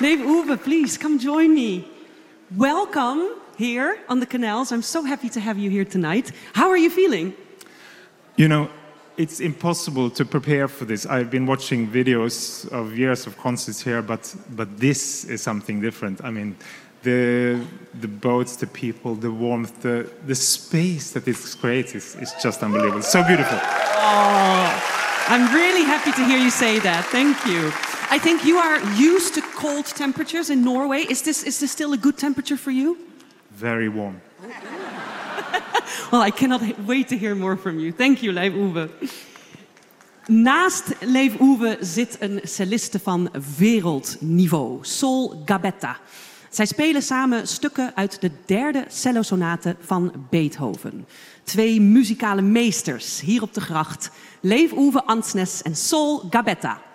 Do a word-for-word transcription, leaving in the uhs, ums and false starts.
Leif Ove, please come join me. Welcome here on the canals. I'm so happy to have you here tonight. How are you feeling? You know, it's impossible to prepare for this. I've been watching videos of years of concerts here, but but this is something different. I mean, the the boats, the people, the warmth, the the space that this creates is, is just unbelievable. So beautiful. Oh, I'm really happy to hear you say that. Thank you. I think you are used to cold temperatures in Norway. Is this is this still a good temperature for you? Very warm. Well, I cannot wait to hear more from you. Thank you, Leif Ove. Naast Leif Ove zit een celliste van wereldniveau, Sol Gabetta. Zij spelen samen stukken uit de derde cellosonate van Beethoven. Twee muzikale meesters hier op de gracht. Leif Ove Ansnes en Sol Gabetta.